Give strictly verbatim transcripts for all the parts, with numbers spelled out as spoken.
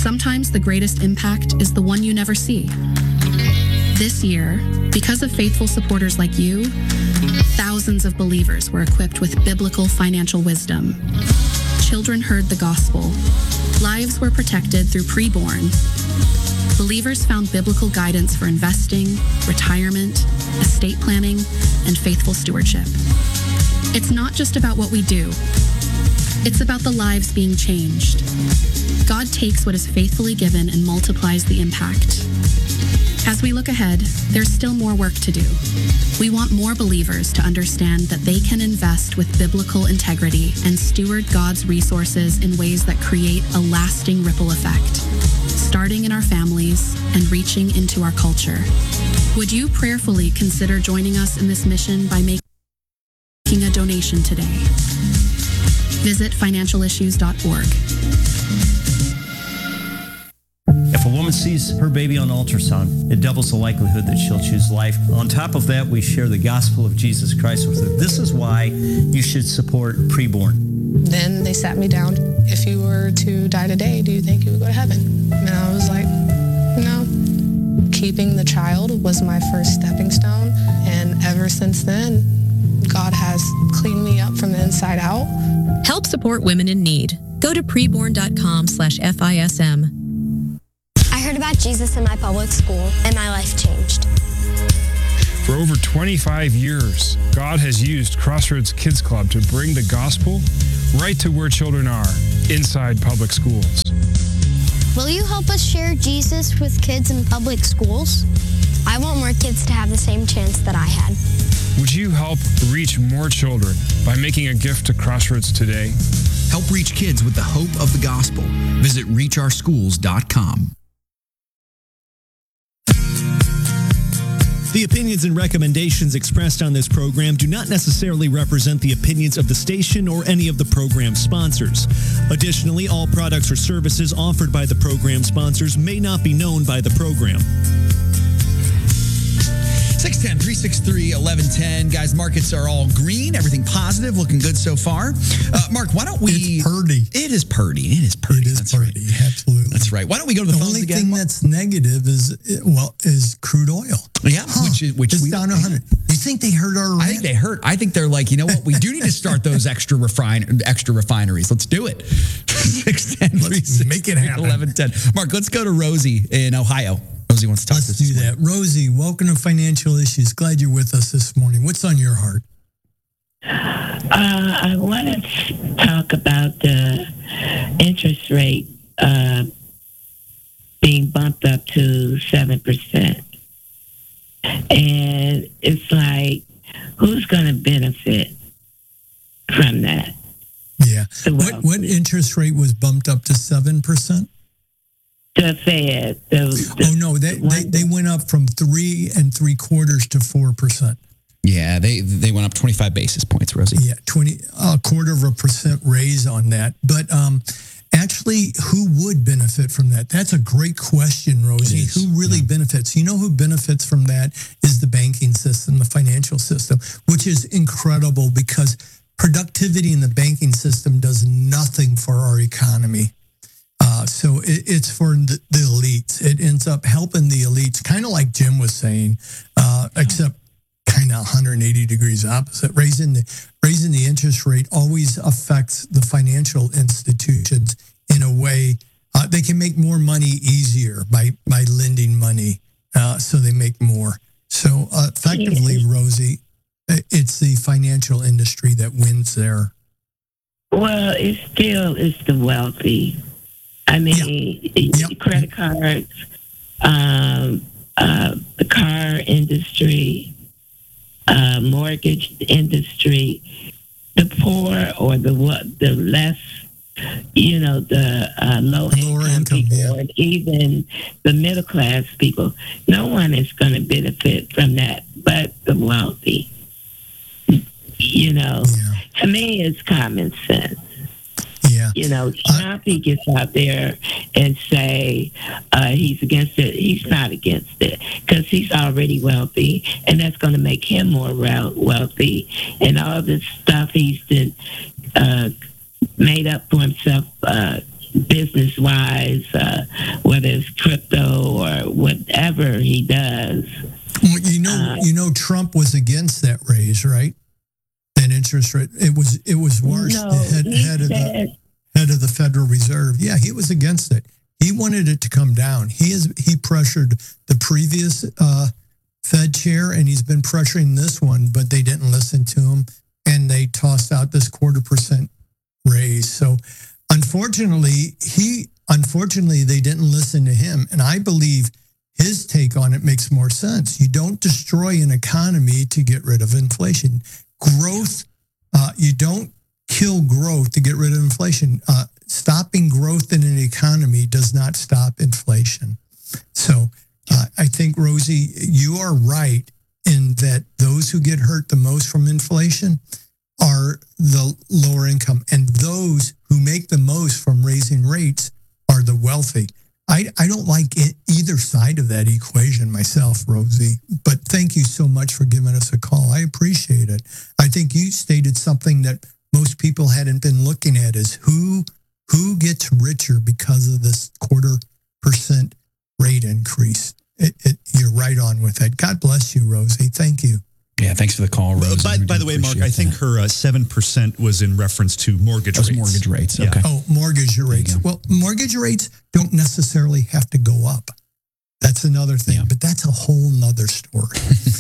Sometimes the greatest impact is the one you never see. This year, because of faithful supporters like you, thousands of believers were equipped with biblical financial wisdom. Children heard the gospel. Lives were protected through preborn. Believers found biblical guidance for investing, retirement, estate planning, and faithful stewardship. It's not just about what we do. It's about the lives being changed. God takes what is faithfully given and multiplies the impact. As we look ahead, there's still more work to do. We want more believers to understand that they can invest with biblical integrity and steward God's resources in ways that create a lasting ripple effect, starting in our families and reaching into our culture. Would you prayerfully consider joining us in this mission by making a donation today? Visit financial issues dot org. If a woman sees her baby on ultrasound, it doubles the likelihood that she'll choose life. On top of that, we share the gospel of Jesus Christ with her. This is why you should support Preborn. Then they sat me down. If you were to die today, do you think you would go to heaven? And I was like, no. Keeping the child was my first stepping stone. And ever since then, God has cleaned me up from the inside out. Help support women in need. Go to preborn.com slash FISM. I heard about Jesus in my public school, and my life changed. For over twenty-five years, God has used Crossroads Kids Club to bring the gospel right to where children are, inside public schools. Will you help us share Jesus with kids in public schools? I want more kids to have the same chance that I had. Would you help reach more children by making a gift to Crossroads today? Help reach kids with the hope of the gospel. Visit reach our schools dot com. The opinions and recommendations expressed on this program do not necessarily represent the opinions of the station or any of the program sponsors. Additionally, all products or services offered by the program sponsors may not be known by the program. six one zero, three six three, one one one zero. Guys, markets are all green. Everything positive. Looking good so far. Uh, Mark, why don't we... It's purdy. It is purdy. It is purdy. It is That's purdy. Right. Absolutely. That's right. Why don't we go to the, the phones again? The only thing that's negative is, well, is crude oil. Yeah. Huh. Which is... Which it's we down one hundred. You think they hurt our... I think they hurt. I think they're like, you know what? We do need to start those extra refine, extra refineries. Let's do it. six one zero, three six three, make it happen. one one one zero. Mark, let's go to Rosie in Ohio. Rosie wants to talk Let's to us. do that. Rosie, welcome to Financial Issues. Glad you're with us this morning. What's on your heart? Uh, I want to talk about the interest rate uh, being bumped up to seven percent. And it's like, who's going to benefit from that? Yeah. What, what interest rate was bumped up to seven percent? The Fed. The, the, oh, no, they, they, they went up from three and three quarters to four percent. Yeah, they they went up twenty-five basis points, Rosie. Yeah, twenty a quarter of a percent raise on that. But um, actually, who would benefit from that? That's a great question, Rosie. Who really yeah. benefits? You know who benefits from that is the banking system, the financial system, which is incredible because productivity in the banking system does nothing for our economy. Uh, so it, it's for the, the elites. It ends up helping the elites, kind of like Jim was saying, uh, except kind of one hundred eighty degrees opposite. Raising the, raising the interest rate always affects the financial institutions in a way. Uh, they can make more money easier by, by lending money, uh, so they make more. So uh, effectively, Rosie, it's the financial industry that wins there. Well, it still is the wealthy. I mean, yeah. yep. credit cards, um, uh, the car industry, uh, mortgage industry, the poor or the what, the less, you know, the uh, low Lower income, income people, yeah. and even the middle class people. No one is going to benefit from that, but the wealthy. You know, yeah. to me, it's common sense. Yeah. You know, Trump, he gets out there and say uh, he's against it. He's not against it because he's already wealthy, and that's going to make him more wealthy. And all this stuff he's been uh, made up for himself, uh, business wise, uh, whether it's crypto or whatever he does. Well, you know, uh, you know, Trump was against that raise, right? That interest rate. It was it was worse. No, the head, head of said, the head of the Federal Reserve. Yeah, he was against it. He wanted it to come down. He is he pressured the previous uh, Fed chair, and he's been pressuring this one, but they didn't listen to him, and they tossed out this quarter percent raise. So, unfortunately, he unfortunately they didn't listen to him, and I believe his take on it makes more sense. You don't destroy an economy to get rid of inflation. Growth, uh, you don't kill growth to get rid of inflation. Uh, stopping growth in an economy does not stop inflation. So uh, I think, Rosie, you are right in that those who get hurt the most from inflation are the lower income, and those who make the most from raising rates are the wealthy. I, I don't like it, either side of that equation myself, Rosie, but thank you so much for giving us a call. I appreciate it. I think you stated something that most people hadn't been looking at is who who gets richer because of this quarter percent rate increase. It, it, you're right on with that. God bless you, Rosie. Thank you. Yeah, thanks for the call, Rose. By, by the way, Mark, I think that. her uh, seven percent was in reference to mortgage Those rates. mortgage rates, okay. Yeah. Oh, mortgage rates. Well, mortgage rates don't necessarily have to go up. That's another thing, yeah. but that's a whole nother story.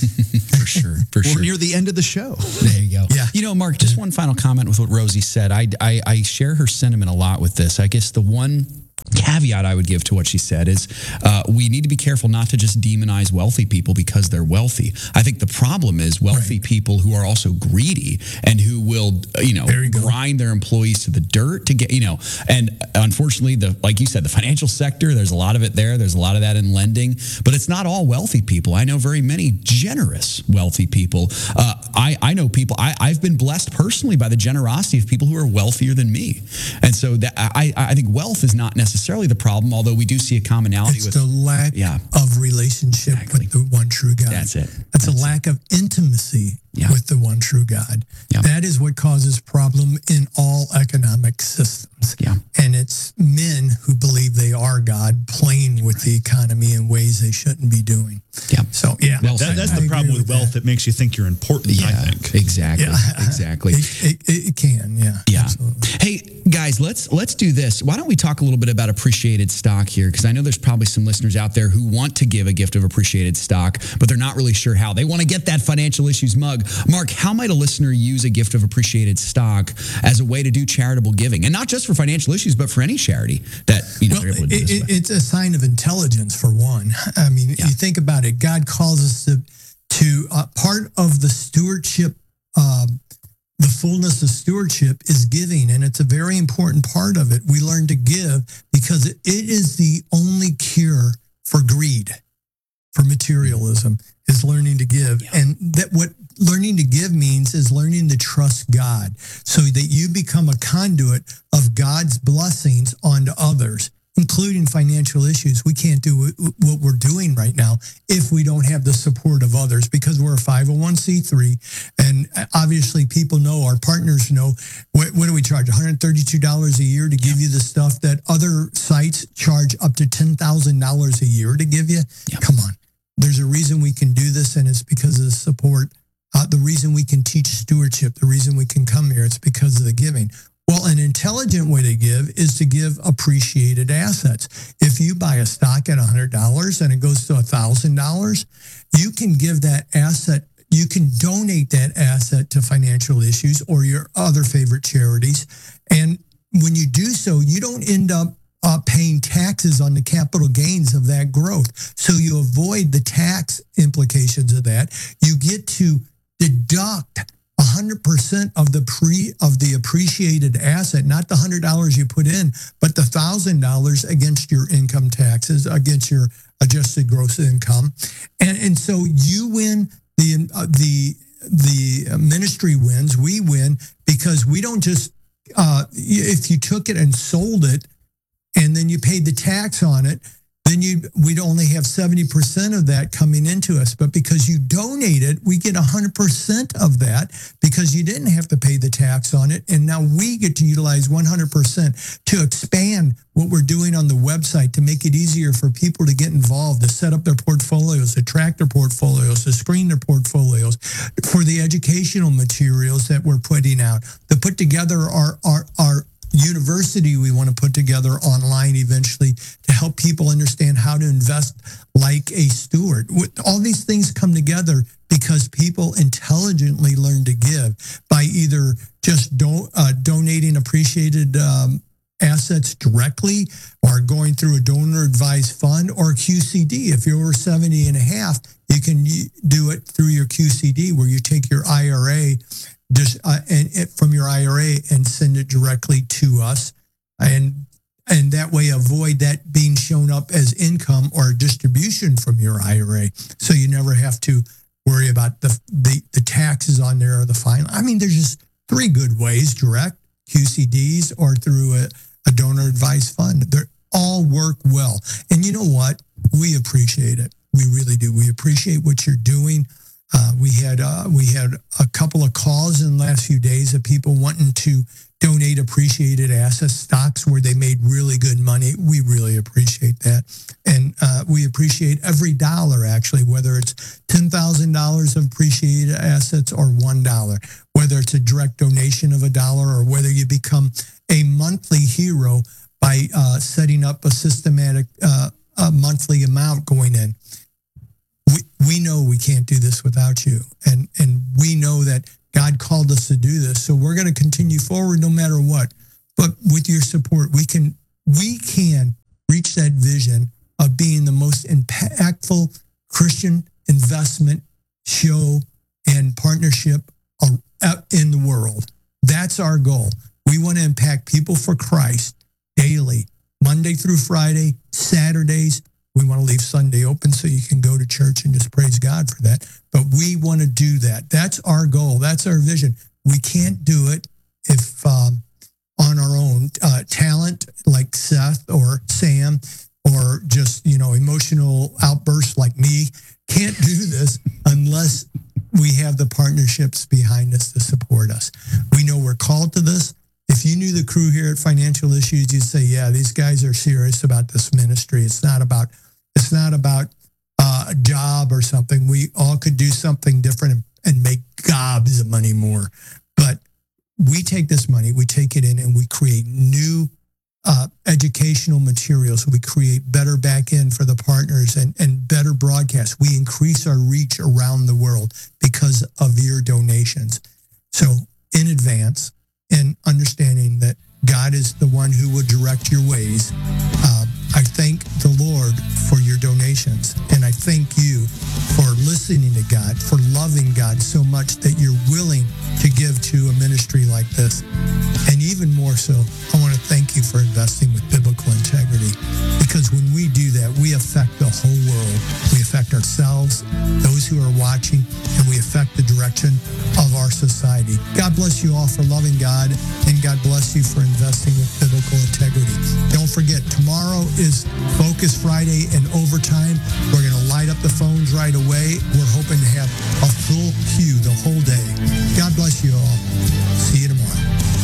For sure, for We're sure. We're near the end of the show. There you go. Yeah. You know, Mark, just one final comment with what Rosie said. I, I, I share her sentiment a lot with this. I guess the one caveat I would give to what she said is uh, we need to be careful not to just demonize wealthy people because they're wealthy. I think the problem is wealthy right. people who are also greedy and who will, you know, you grind their employees to the dirt to get, you know, and unfortunately, the like you said, the financial sector, there's a lot of it there. There's a lot of that in lending, but it's not all wealthy people. I know very many generous wealthy people. Uh, I, I know people, I, I've been blessed personally by the generosity of people who are wealthier than me. And so that I, I think wealth is not necessarily necessarily the problem, although we do see a commonality it's with the lack yeah. of relationship exactly. with the one true God. That's it. That's, That's a lack it. of intimacy yeah. with the one true God. Yeah. That is what causes problem in all economic systems. Yeah. And it's men who believe they are God playing with right. the economy in ways they shouldn't be doing. Yeah. So, yeah. Well, that, that's I the problem with, with wealth. It makes you think you're important, yeah, I think. Exactly. Yeah. Exactly. It, it, it can, yeah. Yeah. Absolutely. Hey, guys, let's let's do this. Why don't we talk a little bit about appreciated stock here? Because I know there's probably some listeners out there who want to give a gift of appreciated stock, but they're not really sure how. They want to get that Financial Issues mug. Mark, how might a listener use a gift of appreciated stock as a way to do charitable giving? And not just for Financial Issues, but for any charity that, you know, well, they're able to do it, this with. It's a sign of intelligence, for one. I mean, yeah. you think about it. God calls us to, to uh, part of the stewardship, um, the fullness of stewardship is giving, and it's a very important part of it. We learn to give because it, it is the only cure for greed, for materialism, is learning to give. Yeah. And that what learning to give means is learning to trust God so that you become a conduit of God's blessings onto others, including Financial Issues. We can't do what we're doing right now if we don't have the support of others, because we're a five oh one c three. And obviously people know, our partners know, what, what do we charge? one hundred thirty-two dollars a year to give you the stuff that other sites charge up to ten thousand dollars a year to give you? Yeah. Come on. There's a reason we can do this, and it's because of the support. Uh, the reason we can teach stewardship, the reason we can come here, it's because of the giving. Well, an intelligent way to give is to give appreciated assets. If you buy a stock at one hundred dollars and it goes to one thousand dollars, you can give that asset, you can donate that asset to Financial Issues or your other favorite charities. And when you do so, you don't end up uh, paying taxes on the capital gains of that growth. So you avoid the tax implications of that. You get to deduct one hundred percent of the pre of the appreciated asset, not the one hundred dollars you put in, but the one thousand dollars against your income taxes, against your adjusted gross income. And and so you win, the uh, the the ministry wins, we win, because we don't just, uh, if you took it and sold it and then you paid the tax on it, then you we'd only have seventy percent of that coming into us. But because you donated, we get one hundred percent of that because you didn't have to pay the tax on it. And now we get to utilize one hundred percent to expand what we're doing on the website to make it easier for people to get involved, to set up their portfolios, to track their portfolios, to screen their portfolios, for the educational materials that we're putting out, to put together our our, our university we want to put together online eventually to help people understand how to invest like a steward. All these things come together because people intelligently learn to give by either just do, uh, donating appreciated um, assets directly or going through a donor advised fund or Q C D. If you're over seventy and a half, you can do it through your Q C D where you take your I R A just uh, and it, from your I R A and send it directly to us, and and that way avoid that being shown up as income or distribution from your I R A. So you never have to worry about the the, the taxes on there or the fine. I mean, there's just three good ways: direct, Q C Ds, or through a, a donor advised fund. They all work well, and you know what? We appreciate it. We really do. We appreciate what you're doing. Uh, we had uh, we had a couple of calls in the last few days of people wanting to donate appreciated assets, stocks where they made really good money. We really appreciate that. And uh, we appreciate every dollar, actually, whether it's ten thousand dollars of appreciated assets or one dollar, whether it's a direct donation of a dollar or whether you become a monthly hero by uh, setting up a systematic uh, a monthly amount going in. We, we know we can't do this without you. And, and we know that God called us to do this. So we're going to continue forward no matter what. But with your support, we can we can reach that vision of being the most impactful Christian investment show and partnership in the world. That's our goal. We want to impact people for Christ daily, Monday through Friday, Saturdays. We want to leave Sunday open so you can go to church and just praise God for that. But we want to do that. That's our goal. That's our vision. We can't do it if um, on our own. Uh, talent like Seth or Sam or just, you know, emotional outbursts like me can't do this unless we have the partnerships behind us to support us. We know we're called to this. If you knew the crew here at Financial Issues, you'd say, yeah, these guys are serious about this ministry. It's not about It's not about uh, a job or something. We all could do something different and, and make gobs of money more. But we take this money, we take it in, and we create new uh, educational materials. We create better back end for the partners and, and better broadcasts. We increase our reach around the world because of your donations. So in advance, and understanding that God is the one who will direct your ways, uh, I thank the Lord for your donations. And I thank you for listening to God, for loving God so much that you're willing to give to a ministry like this. And even more so, I want to thank you for investing with biblical integrity. Because when we do that, we affect the whole world. We affect ourselves, those who are watching, and we affect the direction of our society. God bless you all for loving God, and God bless you for investing with biblical integrity. Don't forget, tomorrow is Focus Friday and overtime. We're going to light up the phones right away. We're hoping to have a full queue the whole day. God bless you all. See you tomorrow.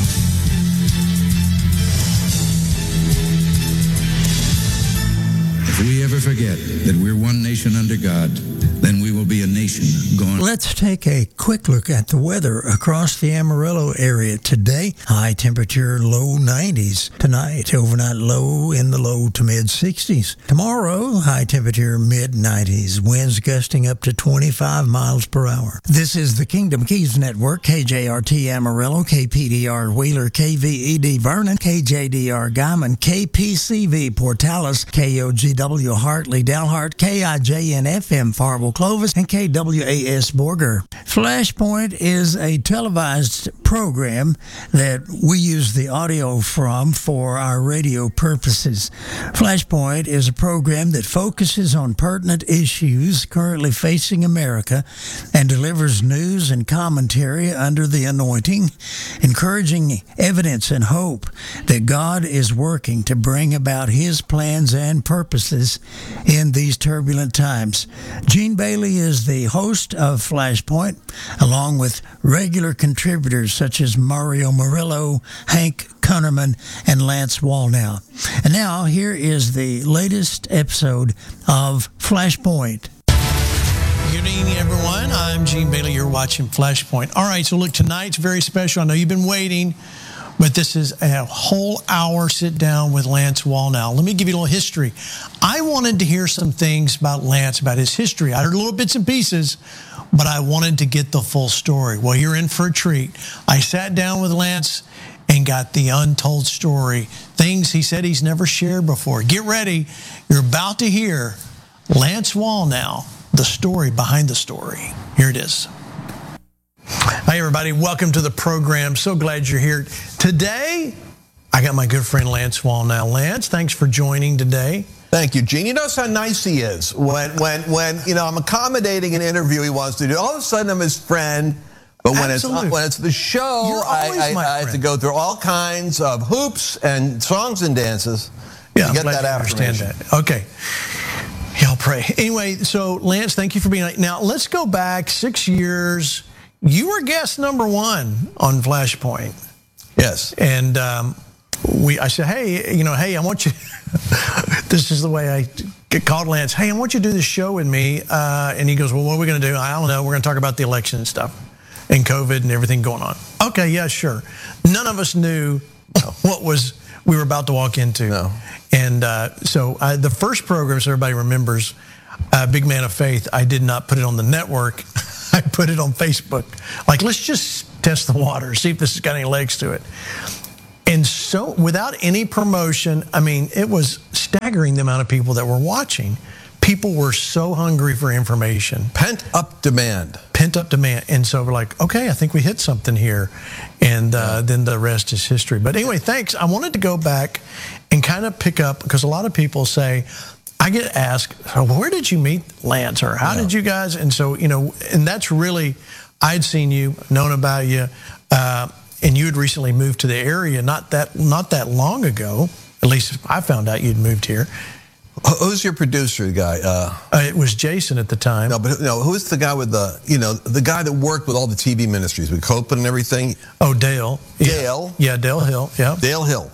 If we ever forget that we're one nation under God, then we will be a nation gone. Let's take a quick look at the weather across the Amarillo area today. High temperature, low nineties. Tonight, overnight low in the low to mid sixties. Tomorrow, high temperature, mid nineties. Winds gusting up to twenty-five miles per hour. This is the Kingdom Keys Network. K J R T Amarillo, K P D R Wheeler, K V E D Vernon, K J D R Guyman, K P C V Portales, K O G W Hartley Dalhart, K I J N F M Farwell Clovis, and K W A S Borger. Flashpoint is a televised program that we use the audio from for our radio purposes. Flashpoint is a program that focuses on pertinent issues currently facing America and delivers news and commentary under the anointing, encouraging evidence and hope that God is working to bring about His plans and purposes in these turbulent times. Gene Bailey is the host of Flashpoint, along with regular contributors such as Mario Murillo, Hank Kunnerman, and Lance Wallnau. And now, here is the latest episode of Flashpoint. Good evening, everyone. I'm Gene Bailey. You're watching Flashpoint. All right, so look, tonight's very special. I know you've been waiting, but this is a whole hour sit down with Lance Wallnau. Let me give you a little history. I wanted to hear some things about Lance, about his history. I heard little bits and pieces, but I wanted to get the full story. Well, you're in for a treat. I sat down with Lance and got the untold story, things he said he's never shared before. Get ready. You're about to hear Lance Wallnau, the story behind the story. Here it is. Hi, everybody. Welcome to the program. So glad you're here. Today, I got my good friend Lance Wallnau. Lance, thanks for joining today. Thank you, Gene. You notice how nice he is when, when, when you know, I'm accommodating an interview he wants to do. All of a sudden, I'm his friend. But when it's when it's the show, I, I, I have to go through all kinds of hoops and songs and dances yeah, to get I'm glad that you understand affirmation. that. Okay. Yeah, I'll pray. Anyway, so Lance, thank you for being here. Now, let's go back six years. You were guest number one on Flashpoint. Yes. And um, we, I said, hey, you know, hey, I want you, this is the way I get called Lance. Hey, I want you to do this show with me. Uh, and he goes, well, what are we going to do? I don't know. We're going to talk about the election and stuff and COVID and everything going on. Okay, yeah, sure. None of us knew no. what was we were about to walk into. No. And uh, so I, the first program, so everybody remembers, uh, Big Man of Faith, I did not put it on the network. I put it on Facebook. Like, let's just test the water, see if this has got any legs to it. And so without any promotion, I mean, it was staggering the amount of people that were watching. People were so hungry for information. Pent up demand. Pent up demand. And so we're like, okay, I think we hit something here. And uh, then the rest is history. But anyway, thanks. I wanted to go back and kind of pick up, because a lot of people say, I get asked, oh, where did you meet Lance? Or how yeah. did you guys? And so, you know, and that's really, I'd seen you, known about you, uh, and you had recently moved to the area not that not that long ago. At least I found out you'd moved here. Who's your producer guy? Uh, uh, it was Jason at the time. No, but no, who's the guy with the, you know, the guy that worked with all the T V ministries, with Copeland and everything? Oh, Dale. Dale. Yeah, yeah Dale Hill. Yeah. Dale Hill.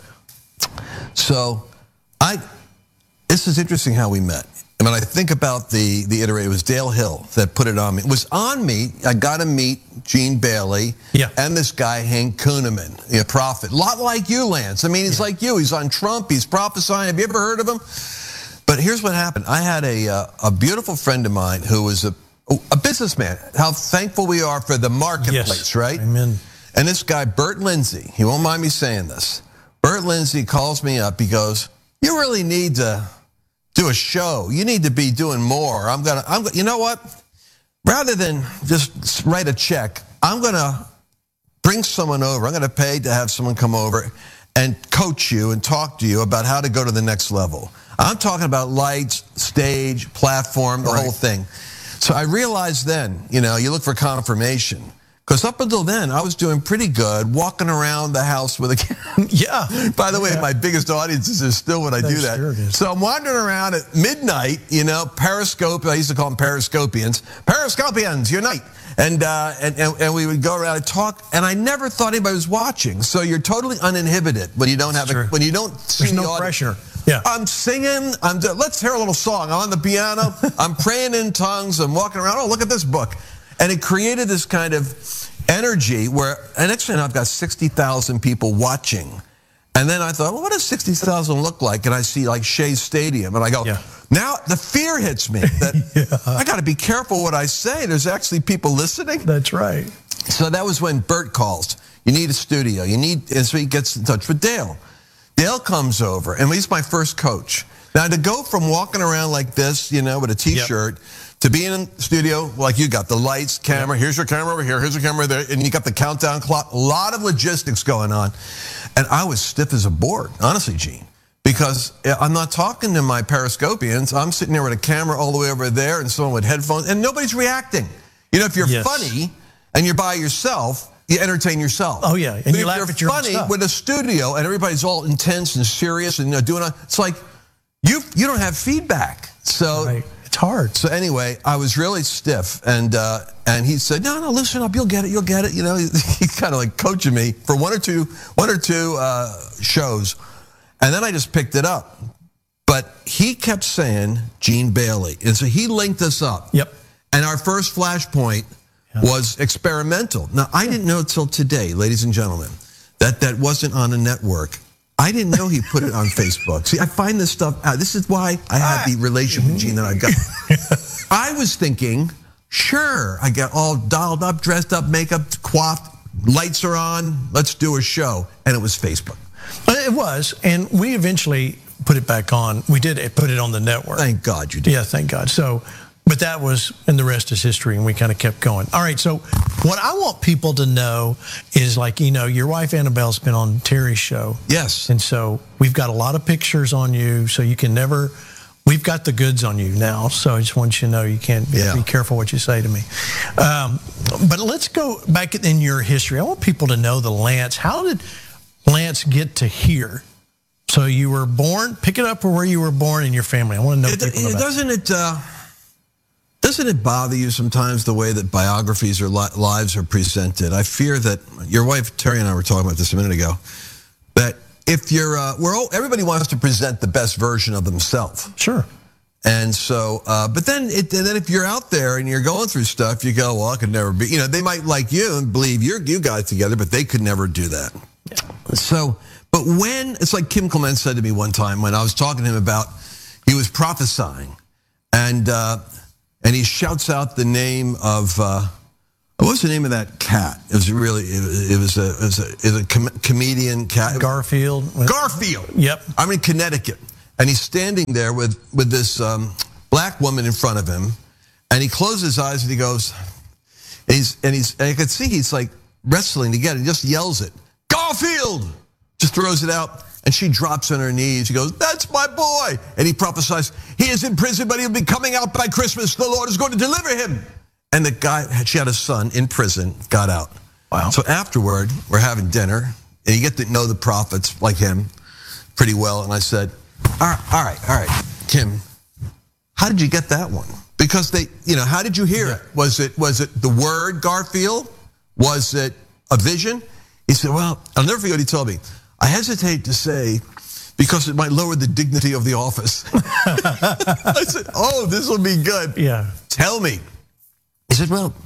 So, I, this is interesting how we met. I mean, I think about the, the iteration, it was Dale Hill that put it on me. It was on me. I got to meet Gene Bailey yeah. and this guy, Hank Kunneman, a prophet. A lot like you, Lance. I mean, he's yeah. like you. He's on Trump. He's prophesying. Have you ever heard of him? But here's what happened. I had a uh, a beautiful friend of mine who was a a businessman. How thankful we are for the marketplace, yes. right? Amen. And this guy, Bert Lindsay, he won't mind me saying this. Bert Lindsay calls me up. He goes, "You really need to do a show. You need to be doing more. I'm gonna. I'm. You know what? Rather than just write a check, I'm gonna bring someone over. I'm gonna pay to have someone come over and coach you and talk to you about how to go to the next level." I'm talking about lights, stage, platform, the right. whole thing. So I realized then, you know, you look for confirmation. Because up until then, I was doing pretty good, walking around the house with a camera. Yeah. By the way, yeah. my biggest audiences is still when I That's do that. Sure so I'm wandering around at midnight, you know, Periscope. I used to call them Periscopians. Periscopians, unite. And, uh, and, and and we would go around and talk, and I never thought anybody was watching. So you're totally uninhibited when you don't That's have true. a, when you don't see There's the no audience. pressure. Yeah. I'm singing. I'm do- let's hear a little song. I'm on the piano. I'm praying in tongues. I'm walking around. Oh, look at this book, and it created this kind of energy where, and next thing I've got sixty thousand people watching. And then I thought, well, what does sixty thousand look like? And I see like Shea Stadium, and I go, yeah. now the fear hits me that yeah. I got to be careful what I say. There's actually people listening. That's right. So that was when Bert calls. You need a studio. You need, and so he gets in touch with Dale. Dale comes over, and he's my first coach. Now, to go from walking around like this, you know, with a T-shirt, yep. to be in the studio like you got the lights, camera, here's your camera over here, here's your camera there, and you got the countdown clock. A lot of logistics going on. And I was stiff as a board, honestly, Gene, because I'm not talking to my Periscopians. I'm sitting there with a camera all the way over there and someone with headphones, and nobody's reacting. You know, if you're Yes. funny and you're by yourself, you entertain yourself. Oh, yeah, and But you if laugh you're at your own funny stuff. with a studio and everybody's all intense and serious and you know, doing it, it's like you you don't have feedback. So Right. It's hard. So anyway, I was really stiff, and uh, and he said, "No, no, listen up, you'll get it, you'll get it." You know, he, he kind of like coaching me for one or two one or two uh, shows, and then I just picked it up. But he kept saying Gene Bailey, and so he linked us up. Yep. And our first flashpoint was experimental. Now I didn't know till today, ladies and gentlemen, that that wasn't on a network. I didn't know he put it on Facebook. See, I find this stuff out. This is why I have the relationship with Gene that I've got. I was thinking, sure, I get all dolled up, dressed up, makeup, coiffed, lights are on, let's do a show. And it was Facebook. It was, and we eventually put it back on. We did put it on the network. Thank God you did. Yeah, thank God. So, but that was, and the rest is history, and we kind of kept going. All right, so what I want people to know is, like, you know, your wife Annabelle's been on Terry's show. Yes. And so we've got a lot of pictures on you, so you can never, we've got the goods on you now, so I just want you to know you can't, Yeah. be careful what you say to me. Um, but let's go back in your history. I want people to know the Lance. How did Lance get to here? So you were born, pick it up where you were born and your family. I want to know It, people it, about doesn't it uh, doesn't it bother you sometimes the way that biographies or li- lives are presented? I fear that your wife Terry and I were talking about this a minute ago. That if you're, uh, we're all, everybody wants to present the best version of themselves. Sure. And so, uh, but then, it, and then if you're out there and you're going through stuff, you go, well, I could never be. You know, they might like you and believe you're you guys together, but they could never do that. Yeah. So, but when it's like Kim Clement said to me one time when I was talking to him about he was prophesying, and uh, and he shouts out the name of uh, what was the name of that cat? It was really it, it was a it was a, it was a com- comedian cat. Garfield. Garfield. Yep. I'm in Connecticut, and he's standing there with with this um, black woman in front of him, and he closes his eyes and he goes, and he's and he's and I could see he's like wrestling to get it. He just yells it, Garfield. Just throws it out, and she drops on her knees. She goes, "That's my boy." And he prophesies, "He is in prison, but he'll be coming out by Christmas. The Lord is going to deliver him." And the guy, she had a son in prison, got out. Wow. So afterward, we're having dinner, and you get to know the prophets like him pretty well. And I said, all right, all right, all right, Tim, how did you get that one? Because they, you know, how did you hear it? Was it was it the word Garfield? Was it a vision? He said, well, I'll never forget what he told me. I hesitate to say because it might lower the dignity of the office. I said, oh, this will be good. Yeah. Tell me. He said, well,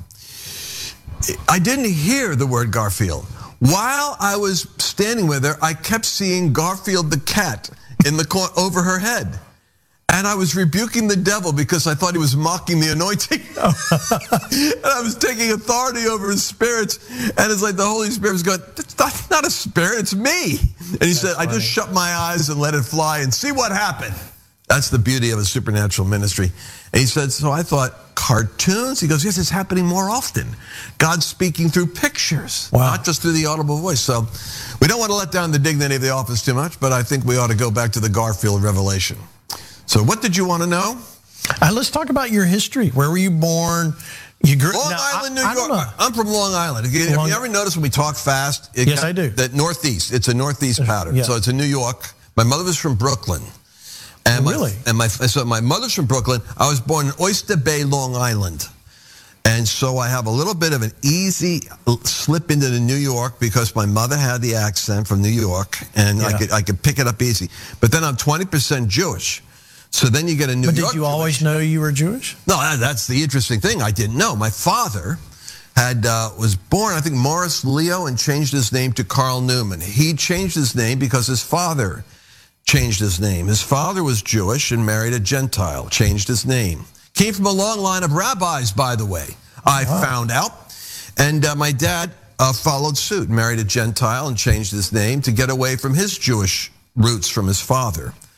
I didn't hear the word Garfield. While I was standing with her, I kept seeing Garfield the cat in the corner over her head. And I was rebuking the devil because I thought he was mocking the anointing. And I was taking authority over his spirits. And it's like the Holy Spirit was going, that's not, not a spirit, it's me. And he said, I just shut my eyes and let it fly and see what happened. That's the beauty of a supernatural ministry. And he said, so I thought, cartoons? He goes, yes, it's happening more often. God's speaking through pictures, wow. not just through the audible voice. So we don't want to let down the dignity of the office too much, but I think we ought to go back to the Garfield revelation. So what did you want to know? Uh, let's talk about your history. Where were you born? You grew Long now, Island, New I, I York. I'm from Long Island. Have you, Long, have you ever noticed when we talk fast? It yes, got, I do. That Northeast. It's a Northeast pattern. Yeah. So it's in New York. My mother was from Brooklyn. And my, really? And my so my mother's from Brooklyn. I was born in Oyster Bay, Long Island. And so I have a little bit of an easy slip into the New York because my mother had the accent from New York, and yeah. I could I could pick it up easy. But then I'm twenty percent Jewish. So then you get a New but York. Did you always know you were Jewish? No, that's the interesting thing. I didn't know. My father had uh, was born, I think, Morris Leo, and changed his name to Carl Newman. He changed his name because his father changed his name. His father was Jewish and married a Gentile, changed his name. Came from a long line of rabbis, by the way, I wow. found out. And uh, my dad uh, followed suit, married a Gentile and changed his name to get away from his Jewish roots from his father.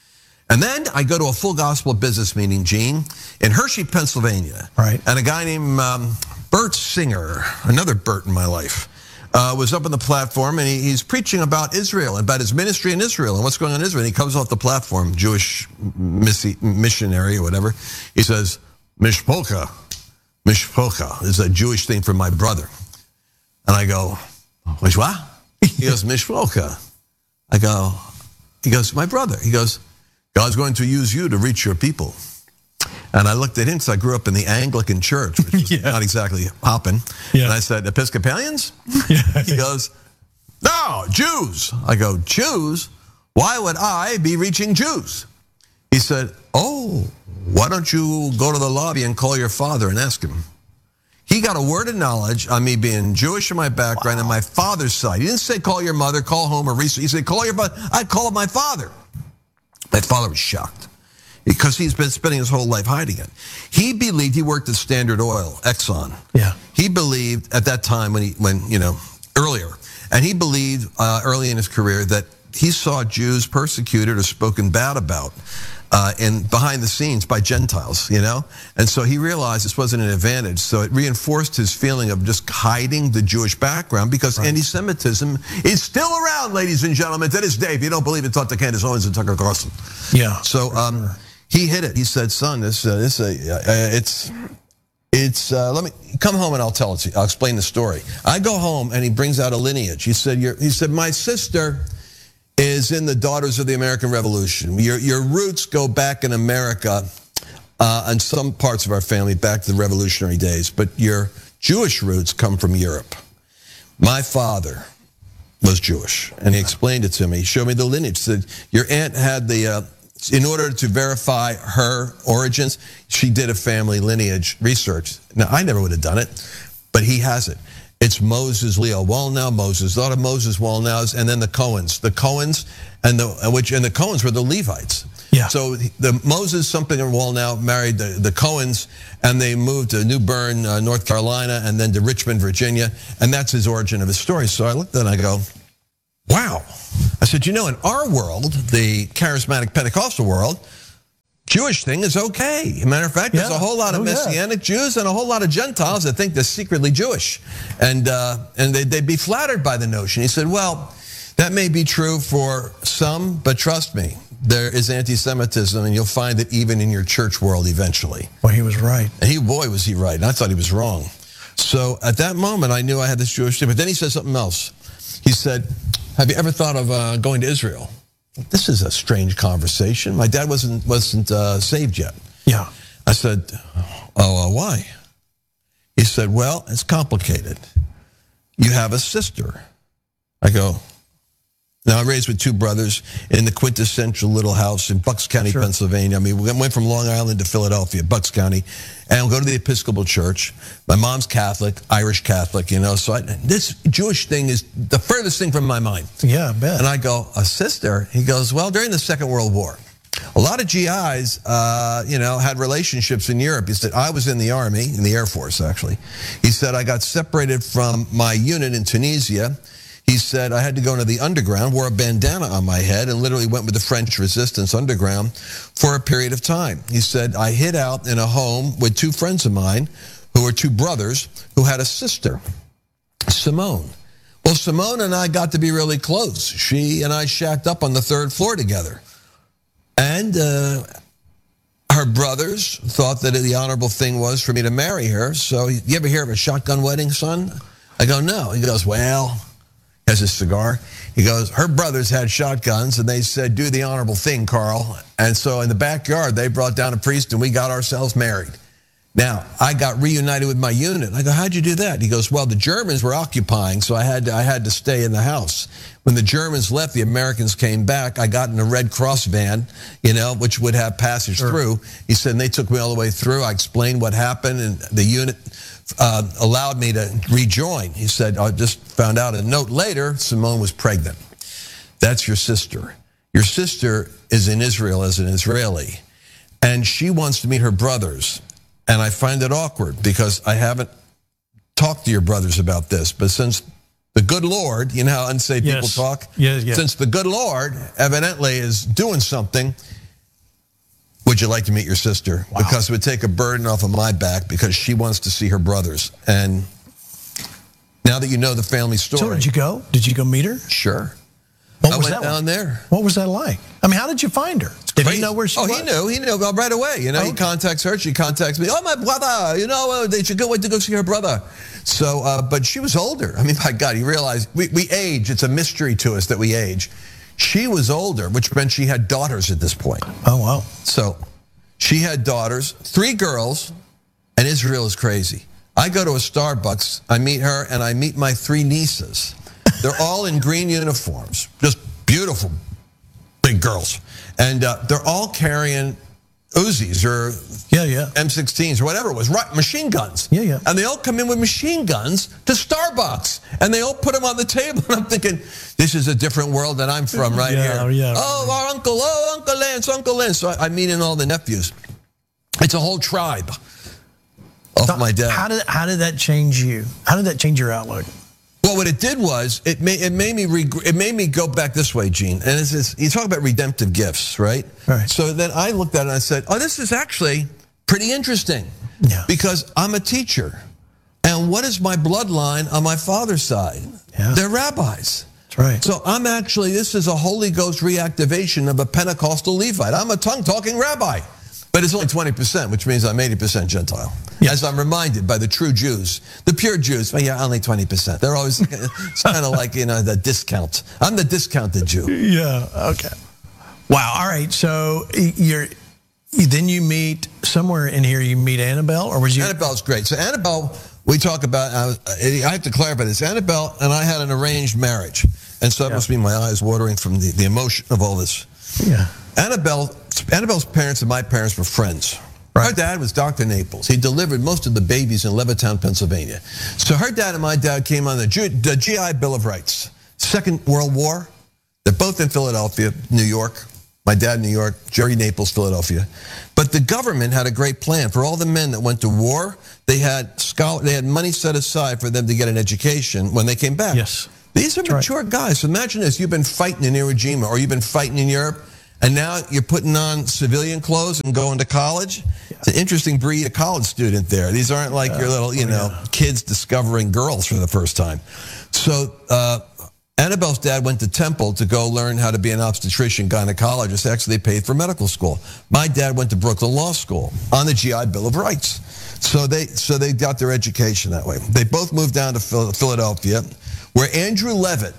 And then I go to a full gospel business meeting, Gene, in Hershey, Pennsylvania. Right. And a guy named um, Bert Singer, another Bert in my life, uh, was up on the platform, and he, he's preaching about Israel, about his ministry in Israel and what's going on in Israel. And he comes off the platform, Jewish missi- missionary or whatever. He says, Mishpocha, Mishpocha is a Jewish thing for my brother. And I go, which what? He goes, Mishpocha. I go, he goes, my brother. He goes, God's going to use you to reach your people. And I looked at him because I grew up in the Anglican church, which is yeah. not exactly hopping. Yeah. And I said, Episcopalians? Yeah. He goes, no, Jews. I go, Jews? Why would I be reaching Jews? He said, oh, why don't you go to the lobby and call your father and ask him? He got a word of knowledge on me being Jewish in my background wow. and my father's side. He didn't say call your mother, call home, or research. He said call your father. I called my father. My father was shocked because he's been spending his whole life hiding it. He believed, he worked at Standard Oil, Exxon. Yeah. He believed at that time when he, when you know, earlier, and he believed uh, early in his career that he saw Jews persecuted or spoken bad about uh, in behind the scenes by Gentiles, you know? And so he realized this wasn't an advantage. So it reinforced his feeling of just hiding the Jewish background because right. anti-Semitism is still around, ladies and gentlemen, to this day. If you don't believe it, talk to Candace Owens and Tucker Carlson. Yeah. So um, sure. he hit it. He said, son, this, uh, this, uh, it's, it's, uh, let me come home and I'll tell it to you. I'll explain the story. I go home and he brings out a lineage. He said, You're, he said, my sister is in the Daughters of the American Revolution. Your, your roots go back in America uh, and some parts of our family back to the revolutionary days, but your Jewish roots come from Europe. My father was Jewish, and he explained it to me. He showed me the lineage. He said, your aunt had the, uh, in order to verify her origins, she did a family lineage research. Now, I never would have done it, but he has it. It's Moses, Leo Wallnau, Moses, a lot of Moses Wallnaus, and then the Cohens. The Cohens and the which and the Cohens were the Levites. Yeah. So the Moses something and Wallnau married the, the Cohens, and they moved to New Bern, uh, North Carolina, and then to Richmond, Virginia, and that's his origin of his story. So I looked at it and I go, wow. I said, you know, in our world, the charismatic Pentecostal world, Jewish thing is okay. As a matter of fact, yeah. there's a whole lot of oh, Messianic yeah. Jews and a whole lot of Gentiles that think they're secretly Jewish. And uh, and they, they'd be flattered by the notion. He said, well, that may be true for some, but trust me, there is anti-Semitism, and you'll find it even in your church world eventually. Well, he was right. And he, boy, was he right. And I thought he was wrong. So at that moment, I knew I had this Jewish thing. But then he said something else. He said, have you ever thought of uh, going to Israel? This is a strange conversation. My dad wasn't wasn't uh, saved yet. Yeah. I said, oh, uh, why? He said, well, it's complicated. You have a sister. I go, now I'm raised with two brothers in the quintessential little house in Bucks County, sure. Pennsylvania. I mean, we went from Long Island to Philadelphia, Bucks County, and we'll go to the Episcopal Church. My mom's Catholic, Irish Catholic, you know, so I, this Jewish thing is the furthest thing from my mind. Yeah, I bet. And I go, a sister? He goes, well, during the Second World War, a lot of G Is, uh, you know, had relationships in Europe. He said, I was in the Army, in the Air Force, actually. He said, I got separated from my unit in Tunisia. He said, I had to go into the underground, wore a bandana on my head, and literally went with the French resistance underground for a period of time. He said, I hid out in a home with two friends of mine who were two brothers who had a sister, Simone. Well, Simone and I got to be really close. She and I shacked up on the third floor together. And uh, her brothers thought that the honorable thing was for me to marry her. So, you ever hear of a shotgun wedding, son? I go, no. He goes, well... has a cigar. He goes, her brothers had shotguns, and they said, do the honorable thing, Carl. And so in the backyard, they brought down a priest, and we got ourselves married. Now, I got reunited with my unit. I go, how'd you do that? He goes, well, the Germans were occupying, so I had to, I had to stay in the house. When the Germans left, the Americans came back. I got in a Red Cross van, you know, which would have passage sure. through. He said, and they took me all the way through. I explained what happened, and the unit uh, allowed me to rejoin. He said, I just found out a note later, Simone was pregnant. That's your sister. Your sister is in Israel as an Israeli, and she wants to meet her brothers. And I find it awkward because I haven't talked to your brothers about this. But since the good Lord, you know how unsaved yes. people talk? Yes, yes. Since the good Lord evidently is doing something, would you like to meet your sister? Wow. Because it would take a burden off of my back because she wants to see her brothers. And now that you know the family story. So did you go? Did you go meet her? Sure. What I was went that down like? there. What was that like? I mean, how did you find her? Did he know where she oh, was? he knew. He knew well, right away. You know, oh. he contacts her. She contacts me. Oh, my brother. You know, they should go wait to go see her brother. So, uh, but she was older. I mean, my God, you realize we, we age. It's a mystery to us that we age. She was older, which meant she had daughters at this point. Oh, wow. So she had daughters, three girls, and Israel is crazy. I go to a Starbucks, I meet her, and I meet my three nieces. They're all in green uniforms, just beautiful big girls. And uh, they're all carrying Uzis or yeah, yeah. M sixteens or whatever it was, right, machine guns. Yeah, yeah. And they all come in with machine guns to Starbucks, and they all put them on the table. And I'm thinking, this is a different world that I'm from right yeah, here. Yeah, oh, right. our uncle, oh, Uncle Lance, Uncle Lance. So I, I meet in all the nephews. It's a whole tribe of so my dad. How did how did that change you? How did that change your outlook? Well, what it did was it made it made me reg- it made me go back this way, Gene. And it's, it's, you talk about redemptive gifts, right? Right. So then I looked at it and I said, "Oh, this is actually pretty interesting." Yeah. Because I'm a teacher, and what is my bloodline on my father's side? Yeah. They're rabbis. That's right. So I'm actually this is a Holy Ghost reactivation of a Pentecostal Levite. I'm a tongue-talking rabbi. But it's only twenty percent, which means I'm eighty percent Gentile. Yes. As I'm reminded by the true Jews. The pure Jews, well, yeah, only twenty percent. They're always, it's kind of like, you know, the discount. I'm the discounted Jew. Yeah, okay. Wow, all right, so you're, then you meet, somewhere in here you meet Annabelle, or was you? Annabelle's great. So Annabelle, we talk about, uh, I have to clarify this. Annabelle and I had an arranged marriage. And so that yeah. must be my eyes watering from the, the emotion of all this. Yeah. Annabelle, Annabelle's parents and my parents were friends. Right. Her dad was Doctor Naples. He delivered most of the babies in Levittown, Pennsylvania. So her dad and my dad came on the, G- the G I Bill of Rights. Second World War. They're both in Philadelphia, New York. My dad, New York. Jerry Naples, Philadelphia. But the government had a great plan for all the men that went to war. They had scholar, they had money set aside for them to get an education when they came back. Yes. These are That's mature right. guys. So imagine this: you've been fighting in Iwo Jima, or you've been fighting in Europe. And now you're putting on civilian clothes and going to college. Yeah. It's an interesting breed of college student there. These aren't like uh, your little, you know, yeah. kids discovering girls for the first time. So uh, Annabelle's dad went to Temple to go learn how to be an obstetrician, gynecologist. Actually, they paid for medical school. My dad went to Brooklyn Law School on the G I Bill of Rights. So they so they got their education that way. They both moved down to Philadelphia, where Andrew Levitt,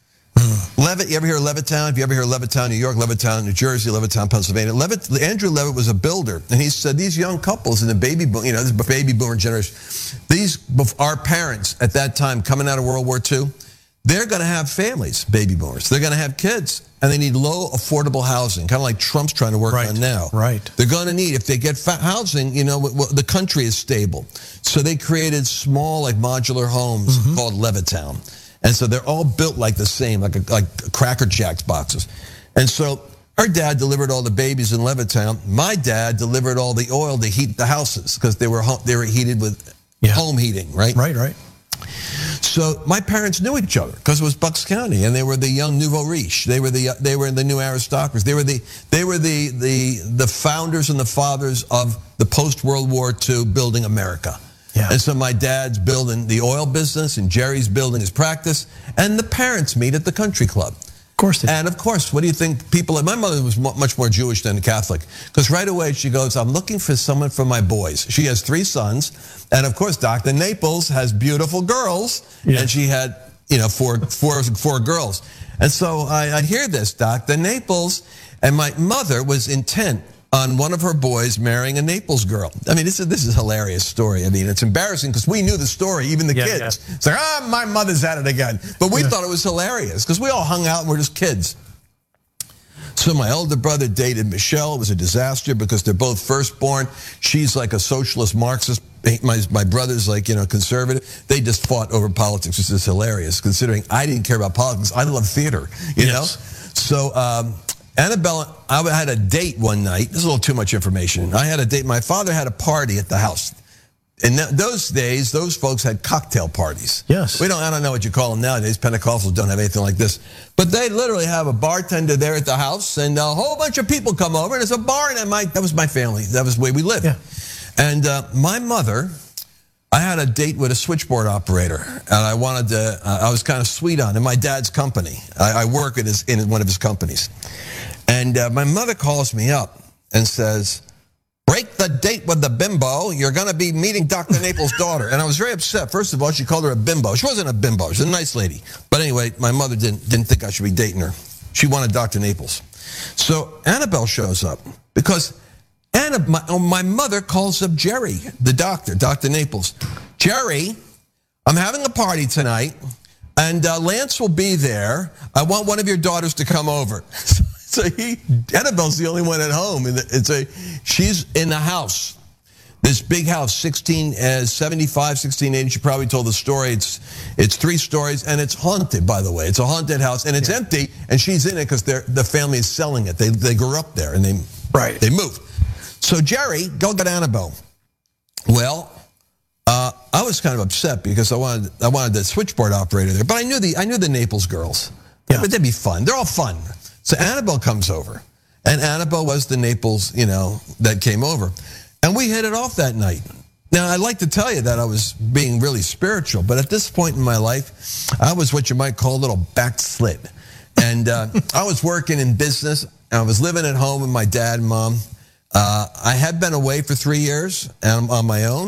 Levitt, you ever hear of Levittown? If you ever hear of Levittown, New York, Levittown, New Jersey, Levittown, Pennsylvania. Levitt, Andrew Levitt was a builder, and he said these young couples in the baby boom, you know, this baby boomer generation, these our parents at that time coming out of World War Two, they're going to have families, baby boomers. They're going to have kids, and they need low, affordable housing, kind of like Trump's trying to work right, on now. Right. They're going to need, if they get housing, you know, the country is stable. So they created small, like modular homes mm-hmm. called Levittown. And so they're all built like the same, like a, like Cracker Jacks boxes. And so her dad delivered all the babies in Levittown. My dad delivered all the oil to heat the houses because they were they were heated with yeah. home heating, right? Right, right. So my parents knew each other because it was Bucks County, and they were the young nouveau riche. They were the they were the new aristocracy. They were the they were the the the founders and the fathers of the post World War Two building America. Yeah. And so my dad's building the oil business, and Jerry's building his practice, and the parents meet at the country club. Of course they do. And of course, what do you think people... My mother was much more Jewish than Catholic, because right away she goes, I'm looking for someone for my boys. She has three sons, and of course, Doctor Naples has beautiful girls, yeah. and she had, you know, four, four, four girls. And so I, I hear this, Doctor Naples, and my mother was intent on one of her boys marrying a Naples girl. I mean, this is this is a hilarious story. I mean, it's embarrassing because we knew the story, even the yeah, kids. Yeah. It's like, ah, oh, my mother's at it again. But we yeah. thought it was hilarious because we all hung out and we're just kids. So my older brother dated Michelle. It was a disaster because they're both firstborn. She's like a socialist Marxist. My, my brother's like, you know, conservative. They just fought over politics, which is hilarious considering I didn't care about politics. I love theater, you yes. know? So... Um, Annabelle, I had a date one night. This is a little too much information. I had a date. My father had a party at the house. in th- those days, those folks had cocktail parties. Yes. We don't, I don't know what you call them nowadays. Pentecostals don't have anything like this. But they literally have a bartender there at the house, and a whole bunch of people come over, and it's a bar, and my, that was my family. That was the way we lived. Yeah. And uh, my mother, I had a date with a switchboard operator, and I wanted to, uh, I was kind of sweet on in my dad's company. I, I work at his, in one of his companies. And uh, my mother calls me up and says, break the date with the bimbo. You're going to be meeting Doctor Naples' daughter. And I was very upset. First of all, she called her a bimbo. She wasn't a bimbo. She was a nice lady. But anyway, my mother didn't, didn't think I should be dating her. She wanted Doctor Naples. So Annabelle shows up because Anna, my, oh, my mother calls up Jerry, the doctor, Doctor Naples. Jerry, I'm having a party tonight, and uh, Lance will be there. I want one of your daughters to come over. So he, Annabelle's the only one at home. And it's a, she's in the house, this big house, sixteen seventy-five, sixteen eighty. She probably told the story. It's it's three stories, and it's haunted, by the way. It's a haunted house, and it's yeah. empty, and she's in it because the family is selling it. They they grew up there, and they right. they moved. So Jerry, go get Annabelle. Well, uh, I was kind of upset because I wanted I wanted the switchboard operator there, but I knew the I knew the Naples girls. Yeah. But they'd be fun. They're all fun. So Annabelle comes over, and Annabelle was the Naples, you know, that came over. And we hit it off that night. Now, I'd like to tell you that I was being really spiritual, but at this point in my life, I was what you might call a little backslid. And uh, I was working in business, and I was living at home with my dad and mom. Uh, I had been away for three years and on my own.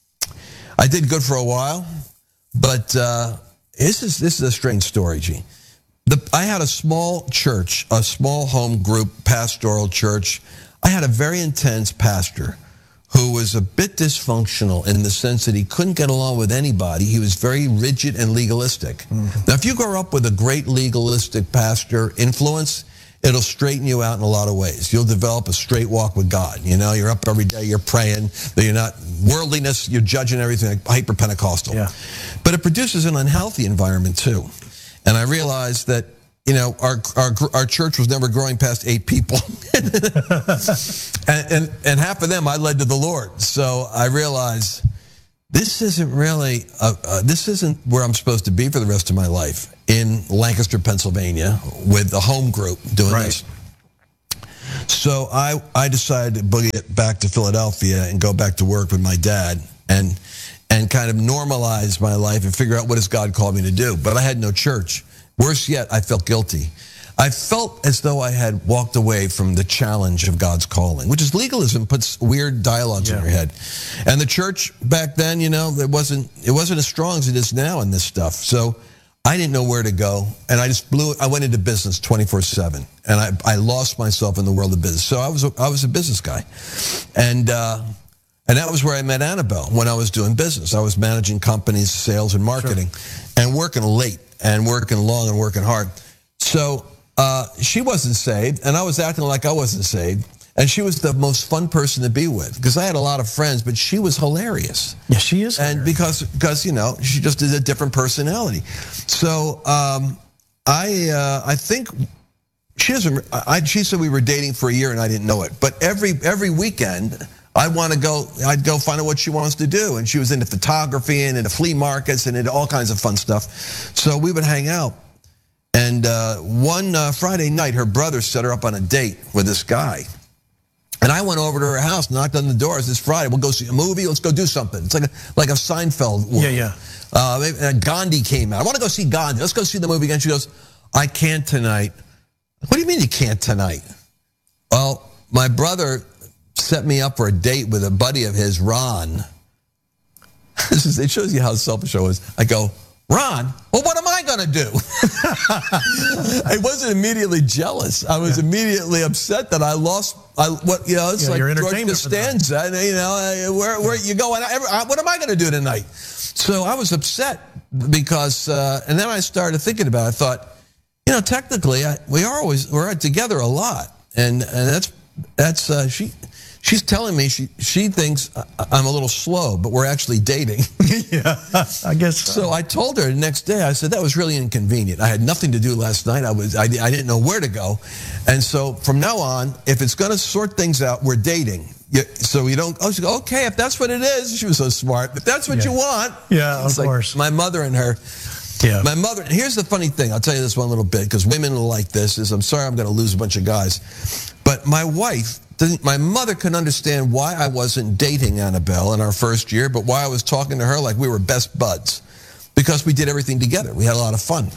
I did good for a while, but uh, this is this is a strange story, G. The, I had a small church, a small home group, pastoral church. I had a very intense pastor who was a bit dysfunctional in the sense that he couldn't get along with anybody. He was very rigid and legalistic. Mm-hmm. Now, if you grow up with a great legalistic pastor influence, it'll straighten you out in a lot of ways. You'll develop a straight walk with God. You know, you're up every day, you're praying, that you're not, worldliness, you're judging everything, like hyper-Pentecostal. Yeah. But it produces an unhealthy environment, too. And I realized that, you know, our our our church was never growing past eight people. and, and and half of them I led to the Lord. So I realized this isn't really, a, uh, this isn't where I'm supposed to be for the rest of my life, in Lancaster, Pennsylvania, with a home group doing right. this. So I, I decided to boogie it back to Philadelphia and go back to work with my dad and and kind of normalize my life and figure out what has God called me to do. But I had no church. Worse yet, I felt guilty. I felt as though I had walked away from the challenge of God's calling, which is legalism, puts weird dialogues yeah. in your head. And the church back then, you know, it wasn't it wasn't as strong as it is now in this stuff. So I didn't know where to go, and I just blew it. I went into business twenty-four seven, and I, I lost myself in the world of business. So I was a, I was a business guy, and uh, and that was where I met Annabelle when I was doing business. I was managing companies, sales, and marketing, sure. and working late and working long and working hard. So uh, she wasn't saved, and I was acting like I wasn't saved. And she was the most fun person to be with because I had a lot of friends, but she was hilarious. Yeah, she is. And because, because you know, she just is a different personality. So um, I uh, I think she doesn't. I, she said we were dating for a year and I didn't know it. But every every weekend I want to go. I'd go find out what she wants to do. And she was into photography and into flea markets and into all kinds of fun stuff. So we would hang out. And uh, one uh, Friday night, her brother set her up on a date with this guy. And I went over to her house, knocked on the doors. This Friday, we'll go see a movie. Let's go do something. It's like a like a Seinfeld. World. Yeah, yeah. Uh, and Gandhi came out. I want to go see Gandhi. Let's go see the movie again. She goes, I can't tonight. What do you mean you can't tonight? Well, my brother set me up for a date with a buddy of his, Ron. This is, it shows you how selfish I was. I go, Ron, well, what am I going to do? I wasn't immediately jealous. I was yeah. immediately upset that I lost. I what you know? It's yeah, like George Costanza. You know, where where you going? What am I going to do tonight? So I was upset because, uh, and then I started thinking about it. I thought, you know, technically, I, we are always we're together a lot, and and that's that's uh, she. she's telling me she she thinks I'm a little slow, but we're actually dating. Yeah, I guess so. So I told her the next day, I said, that was really inconvenient. I had nothing to do last night. I was I, I didn't know where to go. And so from now on, if it's going to sort things out, we're dating. Yeah, so you don't, oh, she go, okay, if that's what it is. She was so smart. If that's what Yeah. you want. Yeah, It's of like course. my mother and her. Yeah. My mother, here's the funny thing. I'll tell you this one little bit, because women are like this. Is I'm sorry I'm going to lose a bunch of guys. But my wife, didn't, my mother couldn't understand why I wasn't dating Annabelle in our first year, but why I was talking to her like we were best buds. Because we did everything together. We had a lot of fun.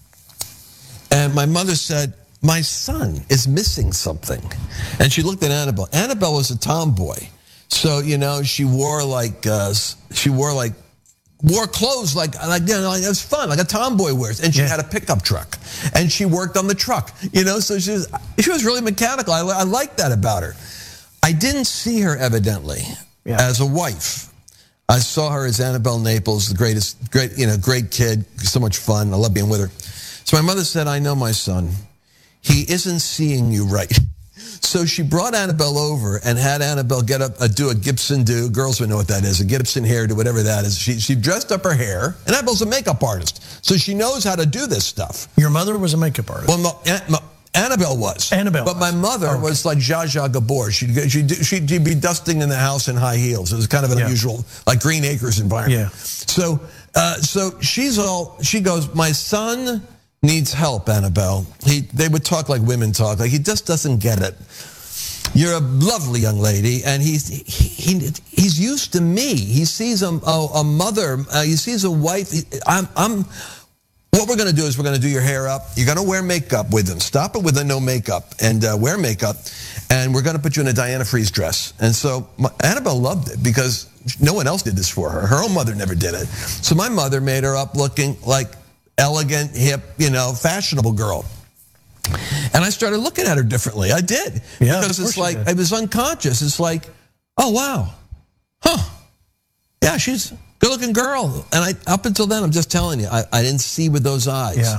And my mother said, my son is missing something. And she looked at Annabelle. Annabelle was a tomboy. So, you know, she wore like, uh, she wore like, wore clothes like, like, you know, like it was fun, like a tomboy wears. And she Yeah. had a pickup truck. And she worked on the truck, you know, so she was, she was really mechanical. I, I liked that about her. I didn't see her evidently Yeah. as a wife. I saw her as Annabelle Naples, the greatest, great, you know, great kid, so much fun. I love being with her. So my mother said, I know my son. He isn't seeing you right. So she brought Annabelle over and had Annabelle get up, uh, do a Gibson do. Girls would know what that is, a Gibson hairdo, whatever that is. She, she dressed up her hair. And Annabelle's a makeup artist, so she knows how to do this stuff. Your mother was a makeup artist. Well, no, An- no, Annabelle was. Annabelle But my was. mother Okay. was like Zsa Zsa Gabor. She'd, go- she'd, do- she'd be dusting in the house in high heels. It was kind of an Yeah. unusual, like Green Acres environment. Yeah. So, uh, so she's all, she goes, my son needs help, Annabelle. He, they would talk like women talk. Like, he just doesn't get it. You're a lovely young lady, and he's he, he he's used to me. He sees a a, a mother. Uh, he sees a wife. I'm I'm. What we're going to do is we're going to do your hair up. You're going to wear makeup with him. Stop it with the no makeup and uh, wear makeup, and we're going to put you in a Diana Freeze dress. And so my, Annabelle loved it because no one else did this for her. Her own mother never did it. So my mother made her up looking like elegant, hip, you know, fashionable girl. And I started looking at her differently. I did. Yeah, because of it's course you like, did. I was unconscious. It's like, oh, wow. Huh. Yeah, she's a good-looking girl. And I, up until then, I'm just telling you, I, I didn't see with those eyes. Yeah.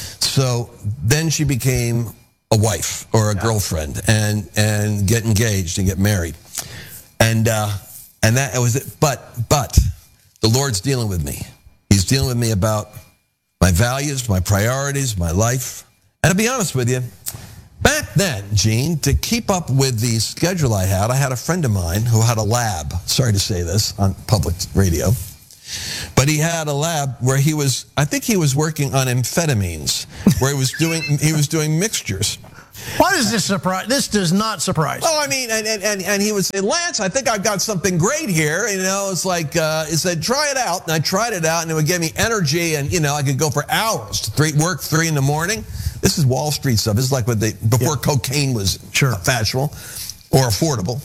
So then she became a wife or a girlfriend and, and get engaged and get married. And, uh, and that was it. But, but the Lord's dealing with me. He's dealing with me about my values, my priorities, my life. And to be honest with you, back then, Gene, to keep up with the schedule I had, I had a friend of mine who had a lab. Sorry to say this on public radio. But he had a lab where he was, I think he was working on amphetamines, where he was doing, he was doing mixtures. Why does this surprise? This does not surprise. Well, I mean, and, and, and he would say, Lance, I think I've got something great here. You know, it's like, uh, he said, try it out. And I tried it out, and it would give me energy, and, you know, I could go for hours to three, work three in the morning. This is Wall Street stuff. This is like what they, before yeah. cocaine was sure. fashionable or affordable.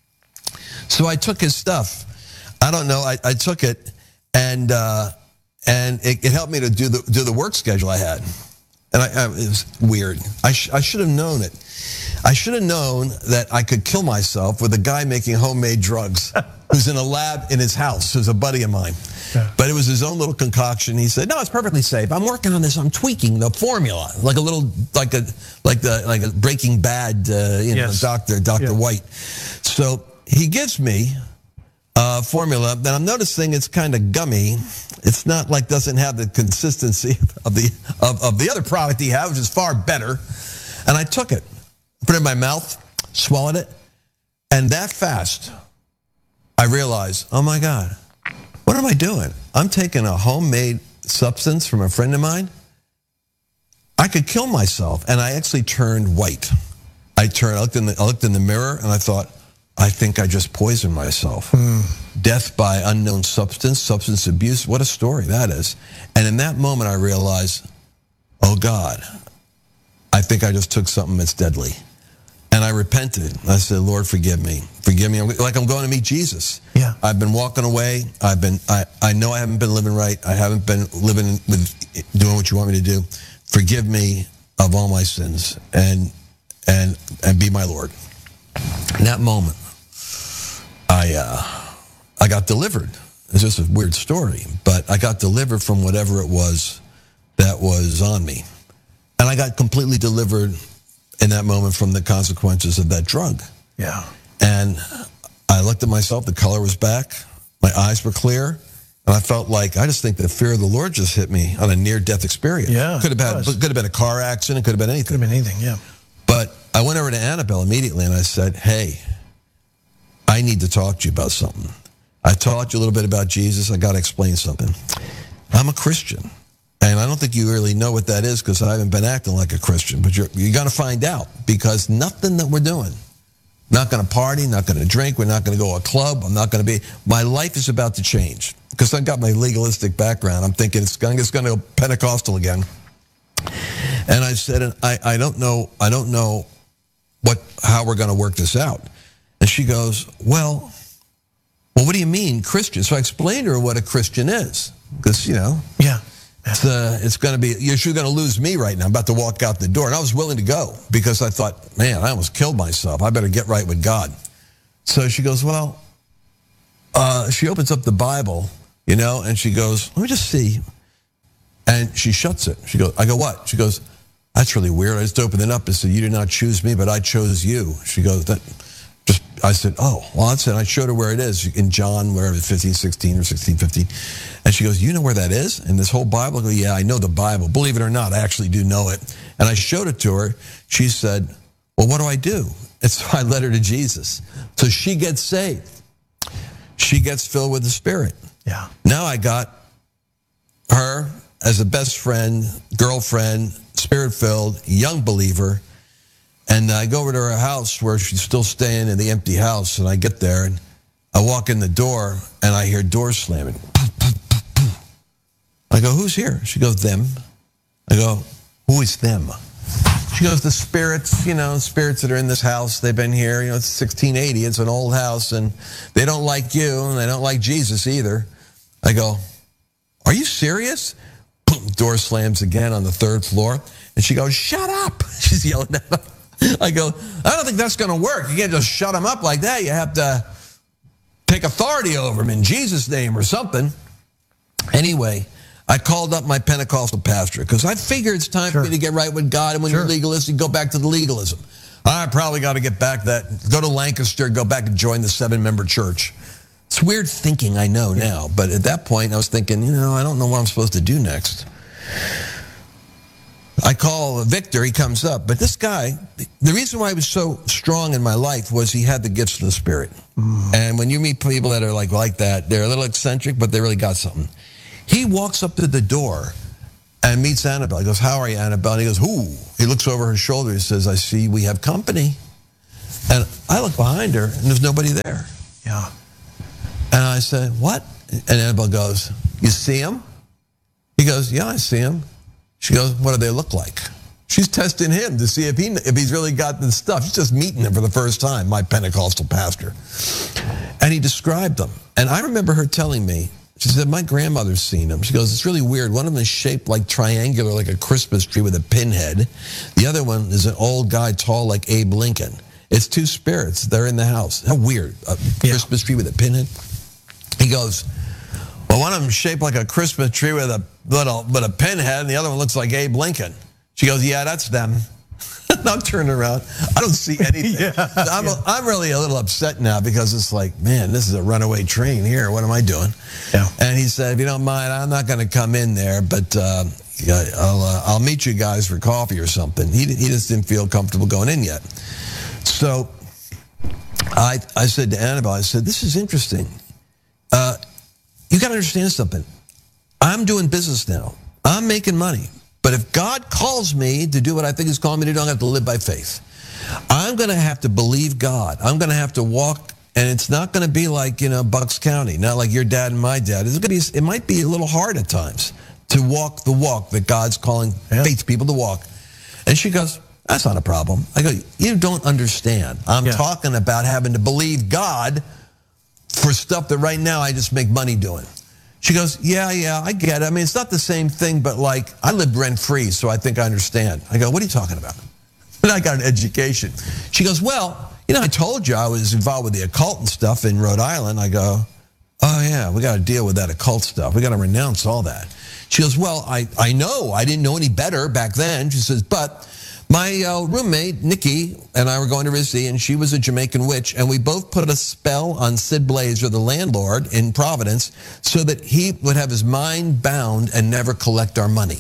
So I took his stuff. I don't know. I, I took it, and uh, and it, it helped me to do the do the work schedule I had. And I, I, it was weird. I, sh- I should have known it. I should have known that I could kill myself with a guy making homemade drugs who's in a lab in his house, who's a buddy of mine. Yeah. But it was his own little concoction. He said, no, it's perfectly safe. I'm working on this. I'm tweaking the formula. Like a little, like a like the like a Breaking Bad, uh, you know, yes. doctor, Doctor Yeah. White. So he gives me a formula that I'm noticing it's kind of gummy. It's not like doesn't have the consistency of the of, of the other product he had, which is far better. And I took it, put it in my mouth, swallowed it, and that fast, I realized, oh my God, what am I doing? I'm taking a homemade substance from a friend of mine. I could kill myself, and I actually turned white. I turned. I looked in the, I looked in the mirror, and I thought, I think I just poisoned myself. Mm. Death by unknown substance, substance abuse. What a story that is. And in that moment, I realized, oh God, I think I just took something that's deadly. And I repented. I said, Lord, forgive me. Forgive me. Like I'm going to meet Jesus. Yeah. I've been walking away. I've been, I, I know I haven't been living right. I haven't been living with doing what you want me to do. Forgive me of all my sins and, and, and be my Lord. In that moment, I uh, I got delivered. It's just a weird story, but I got delivered from whatever it was that was on me. And I got completely delivered in that moment from the consequences of that drug. Yeah. And I looked at myself, the color was back, my eyes were clear, and I felt like, I just think the fear of the Lord just hit me on a near-death experience. Yeah, could have it been, could have been a car accident, could have been anything. Could have been anything, yeah. But I went over to Annabelle immediately and I said, hey, I need to talk to you about something. I taught you a little bit about Jesus. I got to explain something. I'm a Christian. And I don't think you really know what that is because I haven't been acting like a Christian. But you're, you're going to find out because nothing that we're doing, not going to party, not going to drink, we're not going to go to a club, I'm not going to be, my life is about to change. Because I've got my legalistic background. I'm thinking it's going, it's going to go Pentecostal again. And I said, I, I don't know, I don't know what, how we're going to work this out. And she goes, well, well, what do you mean Christian? So I explained to her what a Christian is. Because, you know, yeah, it's, uh, it's going to be, you're sure going to lose me right now. I'm about to walk out the door. And I was willing to go because I thought, man, I almost killed myself. I better get right with God. So she goes, well, uh, she opens up the Bible, you know, and she goes, let me just see. And she shuts it. She goes, I go, what? She goes, that's really weird. I just opened it up and said, you did not choose me, but I chose you. She goes, that just, I said, oh, well, that's it. I showed her where it is in John, wherever, fifteen sixteen or sixteen fifteen. And she goes, you know where that is? In this whole Bible? I go, yeah, I know the Bible. Believe it or not, I actually do know it. And I showed it to her. She said, well, what do I do? And so I led her to Jesus. So she gets saved. She gets filled with the Spirit. Yeah. Now I got her as a best friend, girlfriend, Spirit-filled, young believer. And I go over to her house where she's still staying in the empty house. And I get there and I walk in the door and I hear doors slamming. I go, who's here? She goes, them. I go, who is them? She goes, the spirits, you know, spirits that are in this house. They've been here, you know, it's sixteen eighty. It's an old house and they don't like you and they don't like Jesus either. I go, are you serious? Door slams again on the third floor. And she goes, shut up. She's yelling at him. I go, I don't think that's going to work. You can't just shut him up like that. You have to take authority over him in Jesus' name or something. Anyway, I called up my Pentecostal pastor because I figured it's time sure. for me to get right with God. And when sure. you're legalistic, go back to the legalism. I probably got to get back that, go to Lancaster, go back and join the seven-member church. It's weird thinking, I know yeah. now. But at that point, I was thinking, you know, I don't know what I'm supposed to do next. I call Victor, he comes up. But this guy, the reason why he was so strong in my life was he had the gifts of the Spirit. Mm. And when you meet people that are like, like that, they're a little eccentric, but they really got something. He walks up to the door and meets Annabelle. He goes, how are you, Annabelle? And he goes, who? He looks over her shoulder. He says, I see we have company. And I look behind her, and there's nobody there. Yeah. And I said, what? And Annabelle goes, you see him? He goes, yeah, I see him. She goes, what do they look like? She's testing him to see if he if he's really got the stuff. She's just meeting him for the first time, my Pentecostal pastor. And he described them. And I remember her telling me, she said, my grandmother's seen them. She goes, it's really weird. One of them is shaped like triangular, like a Christmas tree with a pinhead. The other one is an old guy tall like Abe Lincoln. It's two spirits. They're in the house. How weird. A yeah. Christmas tree with a pinhead. He goes, well, one of them is shaped like a Christmas tree with a little with a pinhead, and the other one looks like Abe Lincoln. She goes, yeah, that's them. I'm turning around. I don't see anything. yeah, I'm, yeah. I'm really a little upset now because it's like, man, this is a runaway train here. What am I doing? Yeah. And he said, if you don't mind, I'm not going to come in there, but uh, I'll uh, I'll meet you guys for coffee or something. He he just didn't feel comfortable going in yet. So I I said to Annabelle, I said, this is interesting. Uh, you got to understand something. I'm doing business now. I'm making money. But if God calls me to do what I think He's calling me to do, I'm going to have to live by faith. I'm going to have to believe God. I'm going to have to walk, and it's not going to be like, you know, Bucks County, not like your dad and my dad. It's going to be, it might be a little hard at times to walk the walk that God's calling yeah. faith people to walk. And she goes, that's not a problem. I go, you don't understand. I'm yeah. talking about having to believe God for stuff that right now I just make money doing. She goes, yeah, yeah, I get it. I mean, it's not the same thing, but like, I lived rent-free, so I think I understand. I go, what are you talking about? And I got an education. She goes, well, you know, I told you I was involved with the occult and stuff in Rhode Island. I go, oh, yeah, we got to deal with that occult stuff. We got to renounce all that. She goes, well, I, I know. I didn't know any better back then. She says, but My uh, roommate, Nikki, and I were going to R I S D, and she was a Jamaican witch, and we both put a spell on Sid Blazer, the landlord in Providence, so that he would have his mind bound and never collect our money.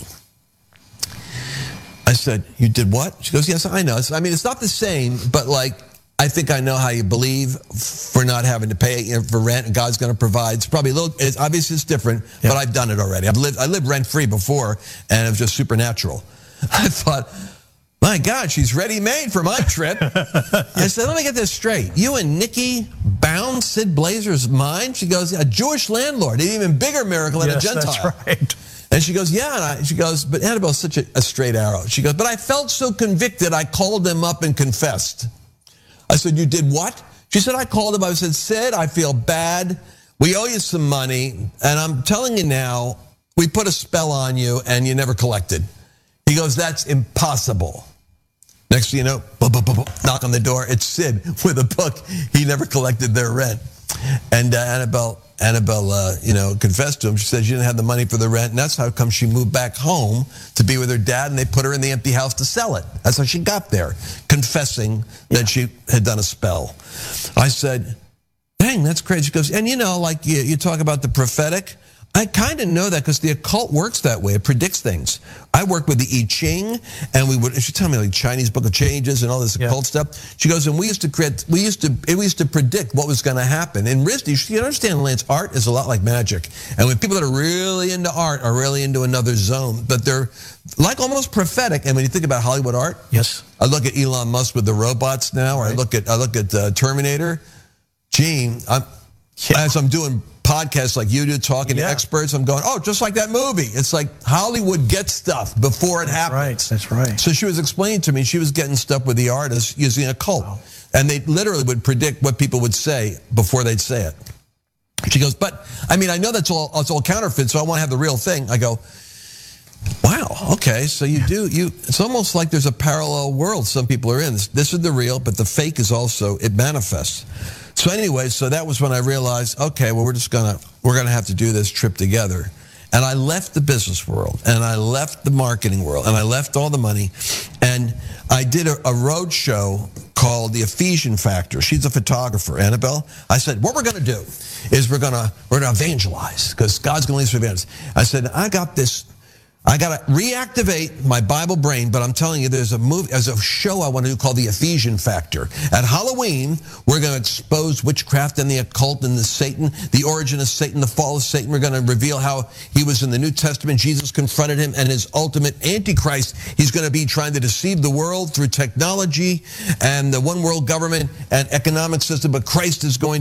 I said, you did what? She goes, yes, I know. I mean, it's not the same, but like, I think I know how you believe for not having to pay for rent, and God's going to provide. It's probably a little, it's, obviously it's different, yeah. but I've done it already. I've lived, I lived rent-free before, and it was just supernatural. I thought, my God, she's ready-made for my trip. I said, let me get this straight. You and Nikki bound Sid Blazer's mind? She goes, a Jewish landlord, an even bigger miracle than yes, a Gentile. That's right. And she goes, yeah. And I, she goes, but Annabelle's such a, a straight arrow. She goes, but I felt so convicted, I called them up and confessed. I said, you did what? She said, I called him. I said, Sid, I feel bad. We owe you some money. And I'm telling you now, we put a spell on you and you never collected. He goes, that's impossible. Next thing you know, boom, boom, boom, boom, knock on the door. It's Sid with a book. He never collected their rent. And uh, Annabelle, Annabelle, uh, you know, confessed to him. She said she didn't have the money for the rent, and that's how come she moved back home to be with her dad, and they put her in the empty house to sell it. That's how she got there, confessing yeah. that she had done a spell. I said, dang, that's crazy. She goes, and you know, like you, you talk about the prophetic. I kind of know that because the occult works that way. It predicts things. I worked with the I Ching, and we would. She told me like Chinese Book of Changes and all this occult yeah. stuff. She goes, and we used to create. We used to. We used to predict what was going to happen. In R I S D, you understand, Lance, art is a lot like magic. And when people that are really into art are really into another zone, but they're like almost prophetic. And when you think about Hollywood art, yes, I look at Elon Musk with the robots now, or right. I look at I look at uh, Terminator. Gene, I'm yeah. as I'm doing podcasts like you do, talking yeah. to experts, I'm going, oh, just like that movie. It's like Hollywood gets stuff before it that's happens. Right, that's right. So she was explaining to me she was getting stuff with the artists using a cult. Wow. And they literally would predict what people would say before they'd say it. She goes, but, I mean, I know that's all, it's all counterfeit, so I want to have the real thing. I go, wow, okay, so you do, you. It's almost like there's a parallel world some people are in. This, this is the real, but the fake is also, it manifests. So anyway, so that was when I realized, okay, well, we're just gonna we're gonna have to do this trip together. And I left the business world, and I left the marketing world, and I left all the money, and I did a, a road show called The Ephesian Factor. She's a photographer, Annabelle. I said, what we're gonna do is we're gonna we're gonna evangelize because God's gonna lead us to evangelize. I said, I got this. I got to reactivate my Bible brain, but I'm telling you, there's a movie, there's a show I want to do called The Ephesian Factor. At Halloween, we're going to expose witchcraft and the occult and the Satan, the origin of Satan, the fall of Satan. We're going to reveal how he was in the New Testament. Jesus confronted him, and his ultimate antichrist, he's going to be trying to deceive the world through technology and the one world government and economic system, but Christ is going